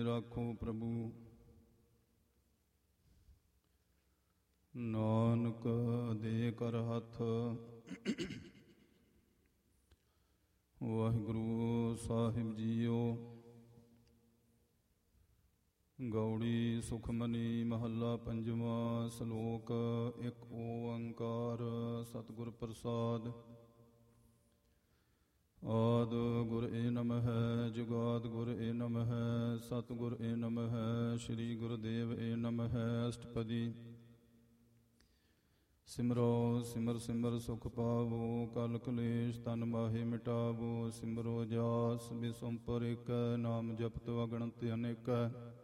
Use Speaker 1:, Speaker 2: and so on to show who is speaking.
Speaker 1: ਰਾਖੋ ਪ੍ਰਭੂ। ਨਾਨਕ ਦੇ ਕਰ ਹੱਥ। ਵਾਹਿਗੁਰੂ ਸਾਹਿਬ ਜੀਓ। ਗੌੜੀ ਸੁਖਮਨੀ ਮਹੱਲਾ ਪੰਜਵਾਂ। ਸ਼ਲੋਕ। ਇੱਕ ਓੰਕਾਰ ਸਤਿਗੁਰ ਪ੍ਰਸਾਦ। ਆਦਿ ਗੁਰ ਏ ਨਮਹਿ ਜੁਗਾਦਿ ਗੁਰ ਏ ਨਮਹਿ ਸਤਿਗੁਰ ਏ ਨਮਹਿ ਸ੍ਰੀ ਗੁਰੁਦੇਵ ਏ ਨਮਹਿ। ਅਸ਼ਟਪਦੀ। ਸਿਮਰੋ ਸਿਮਰ ਸਿਮਰ ਸੁਖ ਪਾਵੋ ਕਲ ਕਲੇਸ਼ ਤਨ ਮਾਹੇ ਮਿਟਾਵੋ। ਸਿਮਰੋ ਜਾਸ ਬਿਸੁੰਪਰ ਏਕੈ ਨਾਮ ਜਪਤ ਅਗਣਤ ਅਨੇਕੈ।